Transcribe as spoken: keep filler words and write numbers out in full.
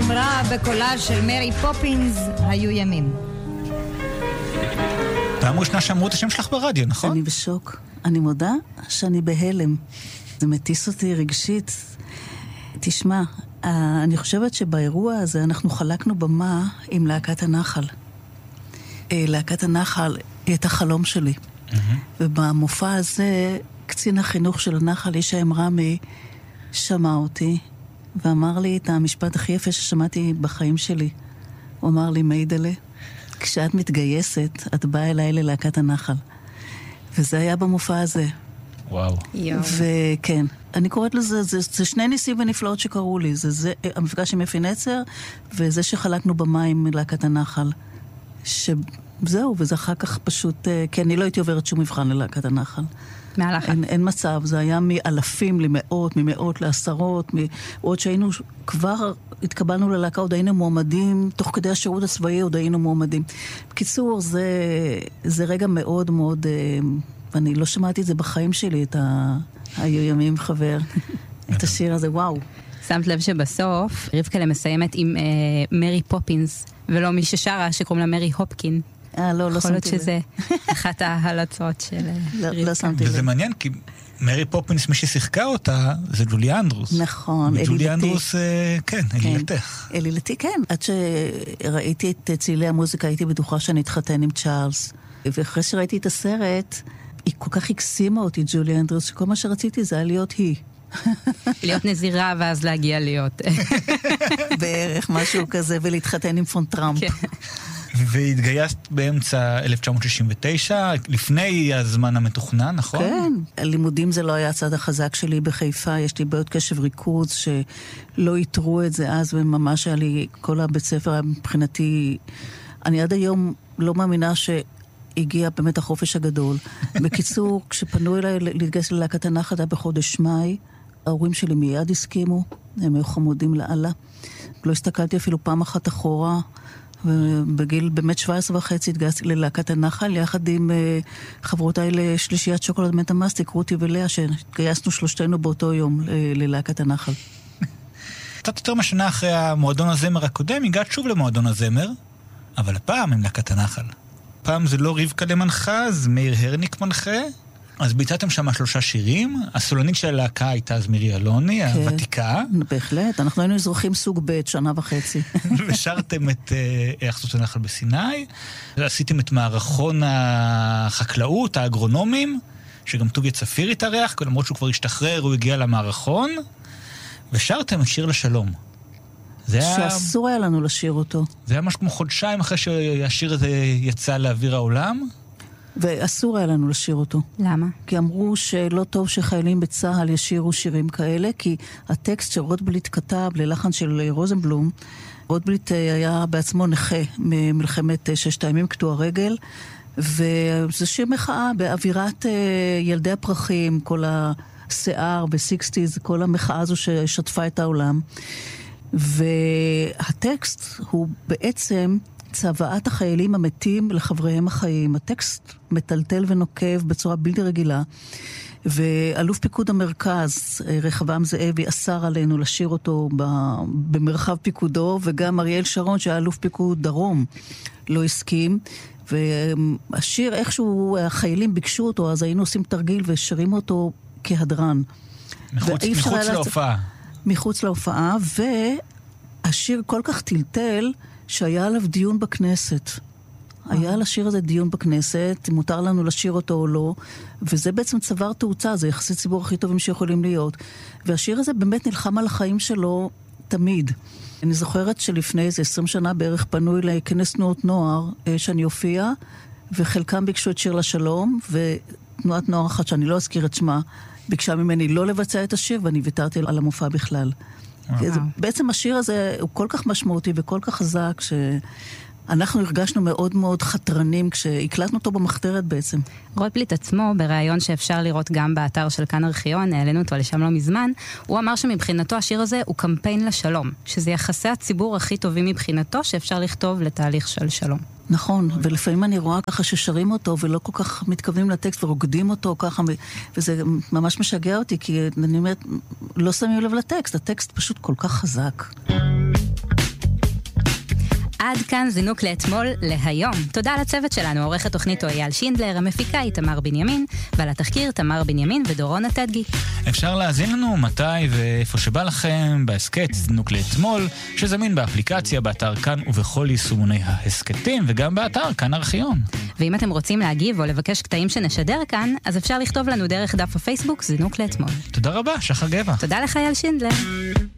זמרה בקולה של מרי פופינס, היו ימים. פעם ראשונה שאמרו את השם שלך ברדיו, נכון? אני בשוק. אני מודה שאני בהלם. זה מטיס אותי רגשית. תשמע, אני חושבת שבאירוע הזה אנחנו חלקנו במה עם להקת הנחל. להקת הנחל היא את החלום שלי. ובמופע הזה, קצין החינוך של הנחל, ישעם רמי, שמע אותי, ואמר לי את המשפט הכי יפה ששמעתי בחיים שלי. הוא אמר לי, מיידלה, כשאת מתגייסת, את באה אליי ללהקת הנחל. וזה היה במופע הזה. וואו. וכן, אני קוראת לזה, זה, זה שני ניסים ונפלאות שקראו לי. זה, זה המפגש עם אפי נצר, וזה שחלקנו במים מלהקת הנחל. שזהו, וזה אחר כך פשוט, כי אני לא הייתי עוברת שום מבחן ללהקת הנחל. אין, אין מצב, זה היה מאלפים למאות, ממאות לעשרות, עוד שהיינו כבר התקבלנו ללהקה, עוד היינו מועמדים, תוך כדי השירות הצבאי עוד היינו מועמדים. בקיצור, זה, זה רגע מאוד מאוד, ואני לא שמעתי את זה בחיים שלי, את ה... היו ימים חבר, את השיר הזה, וואו. שמת לב שבסוף רבקלה מסיימת עם אה, מרי פופינס, ולא מי ששרה שקוראים לה מרי הופקין. אה, לא, לא שמתי לב. יכול להיות שזה אחת ההלצות של רבקה. לא שמתי לב. וזה מעניין, כי מרי פופינס, מי ששיחקה אותה, זה ג'ולי אנדרוס. נכון, אלילתי. ג'ולי אנדרוס, כן, אלילתך. אלילתי, כן. עד שראיתי את צלילי המוזיקה, הייתי בטוחה שאני אתחתן עם צ'ארלס. ואחרי שראיתי את הסרט, היא כל כך הקסימה אותי, ג'ולי אנדרוס, שכל מה שרציתי זה היה להיות היא. להיות נזירה ואז להגיע להיות. בערך משהו כזה, ולהתחתן עם פון טראמפ. והתגייסת באמצע אלף תשע מאות שישים ותשע, לפני הזמן המתוכנן, נכון? כן, הלימודים זה לא היה הצד החזק שלי בחיפה, יש לי בעיות קשב ריכוז שלא יתרו את זה אז, וממש היה לי, כל הבית ספר מבחינתי, אני עד היום לא מאמינה שהגיע באמת החופש הגדול. בקיצור, כשפנו אליי להתגייס ללהקת הנחל, היה בחודש מאי, ההורים שלי מיד הסכימו, הם היו חמודים לאללה. לא הסתכלתי אפילו פעם אחת אחורה, ובגיל באמת שבע עשרה וחצי התגייסתי ללהקת הנחל, יחד עם uh, חברותיי לשלישיית שוקולד מטה-מסטיק, רותי ולאה, שהתגייסנו שלושתנו באותו יום ל- ללהקת הנחל. קצת יותר משנה אחרי המועדון הזמר הקודם, הגעת שוב למועדון הזמר, אבל הפעם עם להקת הנחל. פעם זה לא רבקה מנחה, זה מאיר הרניק מנחה, אז ביצעתם שם שלושה שירים, הסולנית של הלהקה הייתה אז מירי אלוני, הוותיקה. בהחלט, אנחנו היינו אזרחים סוג ב' שנה וחצי. ושרתם את היחסות הנחל בסיני, עשיתם את מערכון החקלאות, האגרונומים, שגם טוביה צפיר התארח, למרות שהוא כבר השתחרר, הוא הגיע למערכון, ושרתם את שיר לשלום. שאסור היה לנו לשיר אותו. זה היה משהו כמו חודשיים אחרי שהשיר הזה יצא לאוויר העולם, ואסור היה לנו לשיר אותו. למה? כי אמרו שלא טוב שחיילים בצהל ישירו שירים כאלה, כי הטקסט שרוטבליט כתב ללחן של רוזנבלום, רוטבליט היה בעצמו נכה ממלחמת ששת הימים קטוע רגל, וזה שיר מחאה באווירת ילדי הפרחים, כל השיער בסיקסטיז, כל המחאה הזו ששטפה את העולם. והטקסט הוא בעצם צוואת החיילים המתים לחבריהם החיים. הטקסט מטלטל ונוקב בצורה בלתי רגילה, ואלוף פיקוד המרכז, רחבעם זאבי, אסר עלינו לשיר אותו במרחב פיקודו, וגם אריאל שרון, שהיה אלוף פיקוד דרום, לא הסכים. והשיר, איכשהו החיילים ביקשו אותו, אז היינו עושים תרגיל ושרים אותו כהדרן. מחוץ, מחוץ להופעה. מחוץ להופעה, והשיר כל כך טלטל, שהיה עליו דיון בכנסת. היה על השיר הזה דיון בכנסת, מותר לנו לשיר אותו או לא, וזה בעצם צוואר תאוצה, זה יחסי ציבור הכי טובים שיכולים להיות. והשיר הזה באמת נלחם על החיים שלו תמיד. אני זוכרת שלפני איזה עשרים שנה בערך פנו אליי כנס תנועות נוער שאני הופיע, וחלקם ביקשו את שיר לשלום, ותנועת נוער אחת שאני לא אזכיר את שמה, ביקשה ממני לא לבצע את השיר, ואני ויתרתי על המופע בכלל. זה, בעצם השיר הזה הוא כל כך משמעותי וכל כך חזק שאנחנו הרגשנו מאוד מאוד חתרנים כשהקלטנו אותו במחתרת בעצם. רוטבליט עצמו, בראיון שאפשר לראות גם באתר של כאן ארכיון, העלינו אותו לשם לא מזמן, הוא אמר שמבחינתו השיר הזה הוא קמפיין לשלום, שזה יחסי הציבור הכי טובים מבחינתו שאפשר לכתוב לתהליך של שלום. נכון, ולפעמים אני רואה ככה ששרים אותו ולא כל כך מתכוונים לטקסט ורוקדים אותו ככה, וזה ממש משגע אותי, כי אני אומרת, לא שמים לב לטקסט, הטקסט פשוט כל כך חזק. עד כאן זינוק לאתמול להיום. תודה לצוות שלנו, עורכת תוכנית אייל שינדלר, המפיקה היא תמר בנימין, ועל התחקיר תמר בנימין ודורון עתדגי. אפשר להאזין לנו מתי ואיפה שבא לכם, בהסקט זינוק לאתמול, שזמין באפליקציה, באתר כאן ובכל יישומוני ההסקטים, וגם באתר כאן ארכיון. ואם אתם רוצים להגיב או לבקש קטעים שנשדר כאן, אז אפשר לכתוב לנו דרך דף הפייסבוק זינוק לאתמול. תודה רבה, שחר גבע. תודה לך אייל שינדלר.